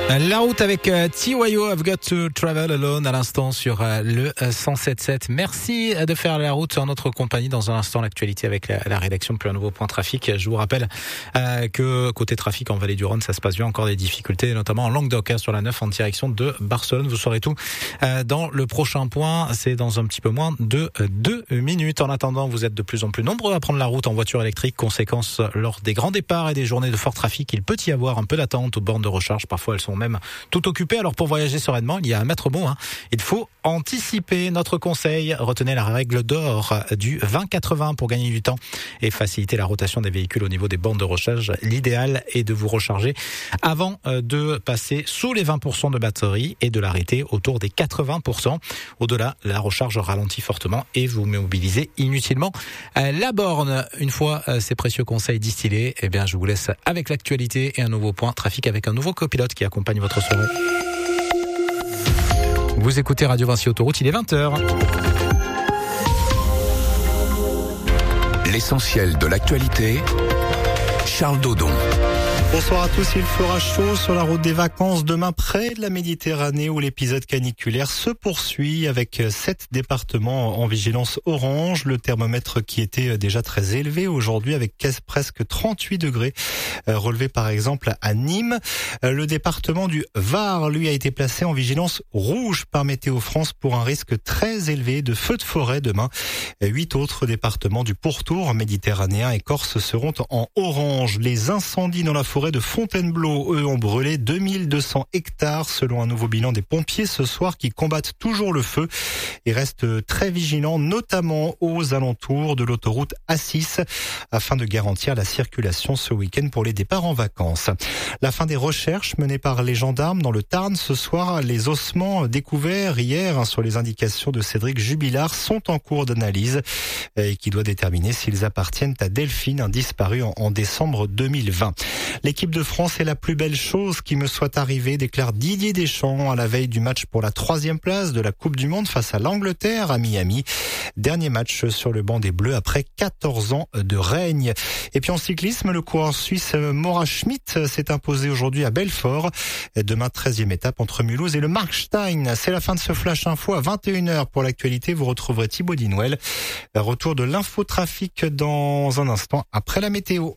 La route avec TYO, I've Got to Travel Alone à l'instant sur le 107.7. Merci de faire la route en notre compagnie. Dans un instant, l'actualité avec la rédaction de un nouveau point trafic. Je vous rappelle que côté trafic en Vallée du Rhône, ça se passe bien. Encore des difficultés, notamment en Languedoc, sur la 9 en direction de Barcelone. Vous saurez tout dans le prochain point. C'est dans un petit peu moins de 2 minutes. En attendant, vous êtes de plus en plus nombreux à prendre la route en voiture électrique. Conséquence, lors des grands départs et des journées de fort trafic, il peut y avoir un peu d'attente aux bornes de recharge. Parfois, elles sont même tout occupées. Alors pour voyager sereinement, il y a un maître mot. Il faut anticiper. Notre conseil, retenez la règle d'or du 20-80 pour gagner du temps et faciliter la rotation des véhicules au niveau des bornes de recharge. L'idéal est de vous recharger avant de passer sous les 20% de batterie et de l'arrêter autour des 80%. Au-delà, la recharge ralentit fortement et vous mobilisez inutilement la borne. Une fois ces précieux conseils distillés, eh bien, je vous laisse avec l'actualité et un nouveau point trafic avec un nouveau copilote qui accompagne votre soirée. Vous écoutez Radio Vinci Autoroute, il est 20h. L'essentiel de l'actualité, Charles Dodon. Bonsoir à tous, il fera chaud sur la route des vacances demain près de la Méditerranée où l'épisode caniculaire se poursuit avec 7 départements en vigilance orange. Le thermomètre qui était déjà très élevé aujourd'hui avec presque 38 degrés relevé par exemple à Nîmes. Le département du Var, lui, a été placé en vigilance rouge par Météo France pour un risque très élevé de feux de forêt demain. 8 autres départements du pourtour méditerranéen et corse seront en orange. Les incendies dans la forêt de Fontainebleau, eux, ont brûlé 2200 hectares selon un nouveau bilan des pompiers ce soir qui combattent toujours le feu et restent très vigilants, notamment aux alentours de l'autoroute A6 afin de garantir la circulation ce week-end pour les départs en vacances. La fin des recherches menées par les gendarmes dans le Tarn ce soir. Les ossements découverts hier sur les indications de Cédric Jubilard sont en cours d'analyse et qui doit déterminer s'ils appartiennent à Delphine, un disparu en décembre 2020. L'équipe de France est la plus belle chose qui me soit arrivée, déclare Didier Deschamps à la veille du match pour la 3e place de la Coupe du Monde face à l'Angleterre à Miami. Dernier match sur le banc des Bleus après 14 ans de règne. Et puis en cyclisme, le coureur suisse Maura Schmidt s'est imposé aujourd'hui à Belfort. Demain, 13e étape entre Mulhouse et le Markstein. C'est la fin de ce Flash Info à 21h. Pour l'actualité, vous retrouverez Thibaut Dinouel. Retour de l'infotrafic dans un instant après la météo.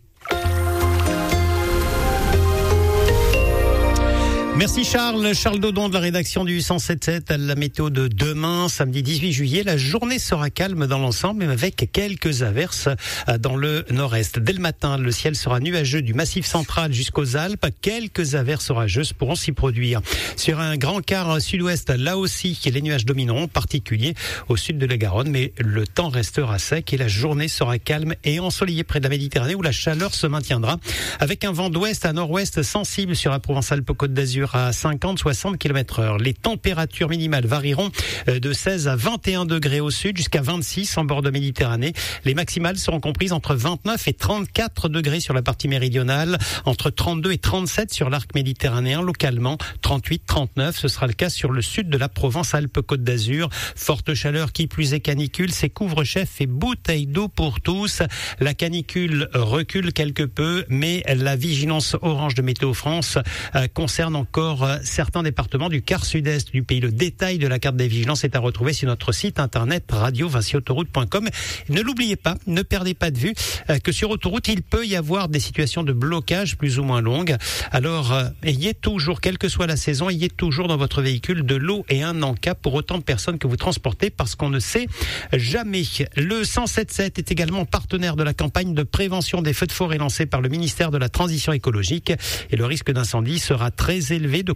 Merci Charles Dodon de la rédaction du 107.7. La météo de demain, samedi 18 juillet. La journée sera calme dans l'ensemble, mais avec quelques averses dans le nord-est. Dès le matin, le ciel sera nuageux du Massif central jusqu'aux Alpes. Quelques averses orageuses pourront s'y produire. Sur un grand quart sud-ouest, là aussi, les nuages domineront, en particulier au sud de la Garonne, mais le temps restera sec et la journée sera calme et ensoleillée près de la Méditerranée où la chaleur se maintiendra avec un vent d'ouest à nord-ouest sensible sur la Provence-Alpes-Côte d'Azur à 50-60 km/h. Les températures minimales varieront de 16 à 21 degrés au sud jusqu'à 26 en bord de Méditerranée. Les maximales seront comprises entre 29 et 34 degrés sur la partie méridionale, entre 32 et 37 sur l'arc méditerranéen, localement 38-39. Ce sera le cas sur le sud de la Provence-Alpes-Côte d'Azur. Forte chaleur qui plus est canicule, c'est couvre-chef et bouteilles d'eau pour tous. La canicule recule quelque peu, mais la vigilance orange de Météo France concerne encore certains départements du quart sud-est du pays. Le détail de la carte des vigilances est à retrouver sur notre site internet radiovinciautoroute.com. Ne l'oubliez pas, ne perdez pas de vue que sur autoroute, il peut y avoir des situations de blocage plus ou moins longues. Alors, ayez toujours, quelle que soit la saison, ayez toujours dans votre véhicule de l'eau et un encas pour autant de personnes que vous transportez parce qu'on ne sait jamais. Le 107.7 est également partenaire de la campagne de prévention des feux de forêt lancée par le ministère de la Transition écologique et le risque d'incendie sera très élevé de